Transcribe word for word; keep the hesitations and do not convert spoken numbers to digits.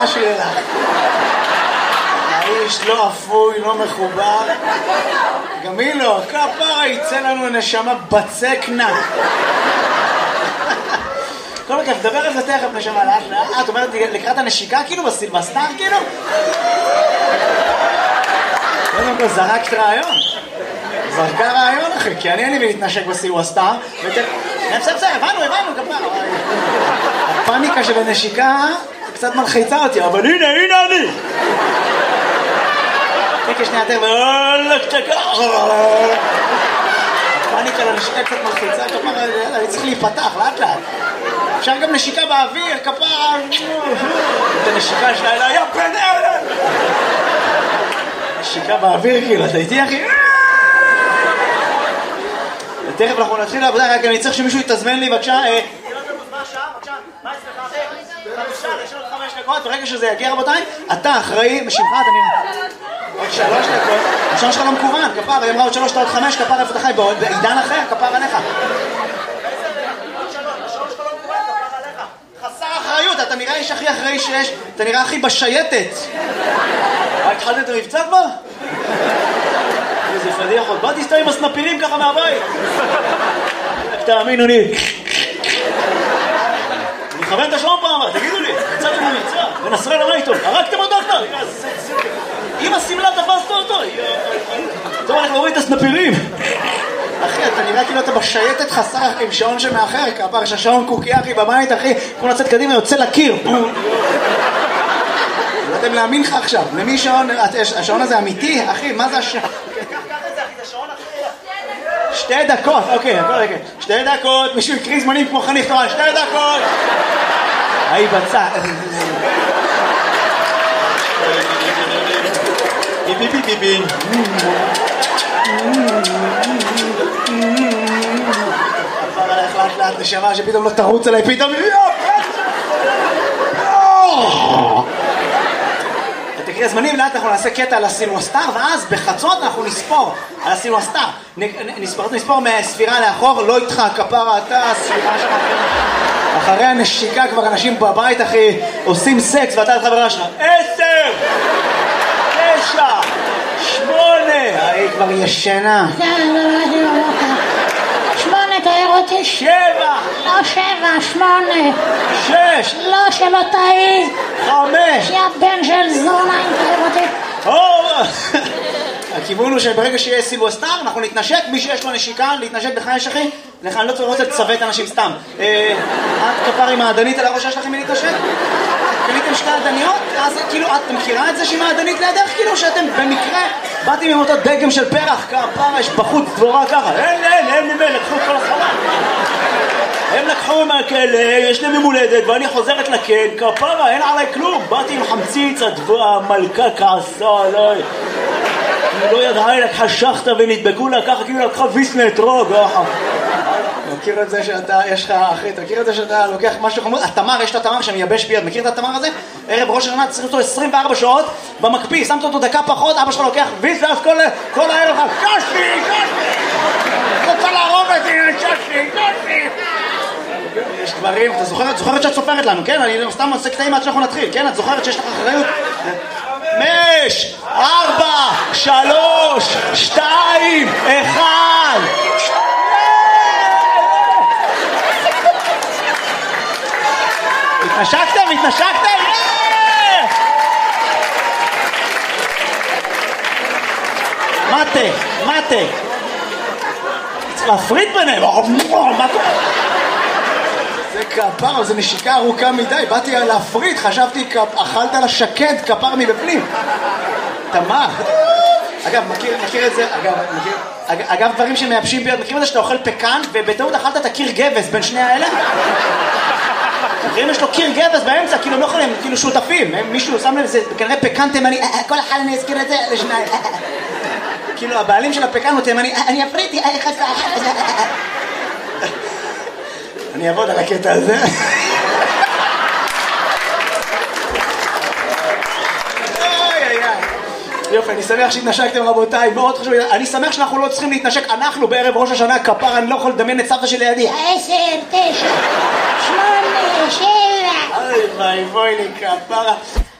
שלך. האיש לא אפוי, לא מחובר. גם היא לא, כפרה יצא לנו נשמה בצק נק. כל כך, דבר על זה תכף נשמה לאט לאט. את אומרת לקראת הנשיקה כאילו בסילבסטר כאילו? קודם כל זרקת רעיון. זרקה רעיון אחי, כי אני אין לי להתנשק בסילבסטר. בסדר, בסדר, הבנו, הבנו, כפרה. הפאניקה של הנשיקה קצת מלחיצה אותי, אבל הנה, הנה אני! תקה שנייה יותר, ואולך תקה! הפאניקה לנשיקה קצת מלחיצה, כפרה, אני צריך להיפתח, לאט לאט. אפשר גם נשיקה באוויר, כפרה... את הנשיקה שלה אלה, יא בן אלה! נשיקה באוויר כאילו, אתה איתי אחי? תכף אנחנו נתחיל לעבודה, רק אני צריך שמישהו יתזמן לי, בבקשה. ברגע שזה יגיע רבותיי, אתה אחראי, משמך אתה נראה עוד שלוש דקות, השעון שלך לא מקוון, כפר, היא אמרה עוד שלוש, עוד חמש, כפר איפה אתה חי, בעידן אחר, כפר עליך. חסר אחריות, אתה נראה איש הכי אחראי שיש, אתה נראה הכי בשייטת. מה, התחלת את המבצע כבר? איזה פדיח עוד, באתי סתם עם הסנפירים ככה מהבית. תאמינו לי. אני מכוון את השעון פעם, תגידו לי, יצאתם למבצע, ונסראללה מה איתו? הרגתם אותו כבר? אם הסמלה תפסת אותו! טוב, אנחנו רואים את הסנפירים! אחי, אתה נראה כאילו אתה בשייטת חסר עם שעון שמאחר, כפר שהשעון קוקי אחי בבית, אחי, כמו לצאת קדימה, יוצא לקיר! לא יודעים להאמין לך עכשיו, למי שעון, השעון הזה אמיתי? אחי, מה זה השעון? שתי דקות, אוקיי, אוקיי, שתי דקות, מישהו יקריא זמנים כמו חניך תורן, שתי דקות! היי בצע. ביבי ביבי ביבי. עבר עליך לאט לאט נשמה שפתאום לא תרוץ עליי, פתאום... תקריא זמנים, לאט אנחנו נעשה קטע על הסילבסטר, ואז בחצות אנחנו נספור על הסילבסטר. נספור מהספירה לאחור, לא איתך, כפרה אתה, הספירה שלך. אחרי הנשיקה כבר אנשים בבית אחי עושים סקס ואתה את חברה שלך עשר, תשע, שמונה, היא כבר ישנה. שמונה תאר אותי. שבע. לא שבע, שמונה. שש. לא שלא תאי. חמש. יא בן של זונה אם תאר אותי. הכיוון הוא שברגע שיהיה סילבסטר אנחנו נתנשק, מי שיש לו נשיקה להתנשק בך יש אחי? לך אני לא צריך לראות לצוות אנשים סתם. את כפר עם העדנית על הראשה שלכם מלהתנשק? קניתם שתי עדניות? אז כאילו את מכירה את זה שהיא העדנית לידך? כאילו שאתם במקרה באתם עם אותו דגם של פרח כפר יש בחוץ דבורה ככה אין אין אין ממנו לקחו את כל החלל הם לקחו מהכלא, יש להם ממולדת ואני חוזרת לכן כפרה אין עליי כלום באתי עם חמציץ המלכה כעסה עליי היא לא ידעה לי לקחה שחטה ונדבקו לה ככה כאילו לקחה ויסנה אתרוג מכיר את זה שאתה, יש לך אחי, אתה מכיר את זה שאתה לוקח משהו חמוד? התמר, יש את התמר שמייבש ביד, מכיר את התמר הזה? ערב ראש השנה צריך אותו עשרים וארבע שעות במקפיא, שמת אותו דקה פחות, אבא שלך לוקח ויס ואז כל, כל הערב לך קשי, קשי רוצה להרוג אותי, קשי, קשי יש דברים, אתה זוכרת, זוכרת שאת סופרת לנו, כן? אני סתם עושה קטעים עד שאנחנו נתחיל, כן? את זוכרת שיש לך אחריות? חמש, ארבע, שלוש, שתיים, אחד התנשקתם? התנשקתם? מטה, מטה צריך להפריד ביניהם מה קורה? זה כפר, זה נשיקה ארוכה מדי באתי להפריד, חשבתי אכלת לשקד כפר מבפנים תמר אגב, מכיר, מכיר את זה אגב, מכיר אגב, דברים שמייבשים ביד, מכירים את זה שאתה אוכל פקן ובטעות אכלת את הקיר גבס בין שני האלה? מכירים יש לו קיר גבס באמצע, כאילו לא יכולים, כאילו שותפים מישהו שם לב, זה כנראה פקן תימני כל אחד אני אזכיר את זה לשניים כאילו הבעלים של הפקן הוא תימני אני אפריתי, אני חסה אני אעבוד על הקטע הזה יופי, אני שמח שהתנשקתם רבותיי, מאוד חשוב, אני שמח שאנחנו לא צריכים להתנשק, אנחנו בערב ראש השנה כפר, אני לא יכול לדמיין את סבתא שלי לידי. עשר, תשע, שמונה, שבע. אוי, בואי, בואי לי כפרה.